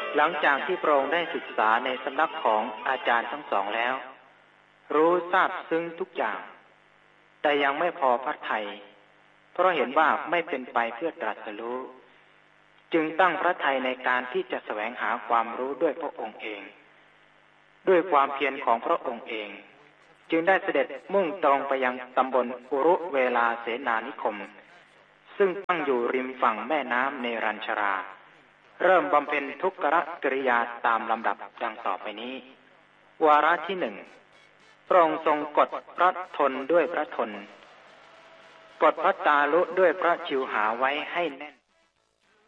หลังจากที่พระองค์ได้ศึกษาในสำนักของอาจารย์ทั้งสองแล้วรู้ทราบซึ้งทุกอย่างแต่ยังไม่พอพระทัยเพราะเห็นว่าไม่เป็นไปเพื่อตรัสรู้จึงตั้งพระทัยในการที่จะแสวงหาความรู้ด้วยพระองค์เองด้วยความเพียรของพระองค์เองจึงได้เสด็จมุ่งตรงไปยังตำบลอุรุเวลาเสนานิคมซึ่งตั้งอยู่ริมฝั่งแม่น้ำเนรัญชราเริ่มบำเพ็ญทุกขกิริยาตามลำดับดังต่อไปนี้วาระที่หนึ่งพระองค์ทรงกดพระทนด้วยพระทนกดพระตาลุด้วยพระชิวหาไว้ให้แน่น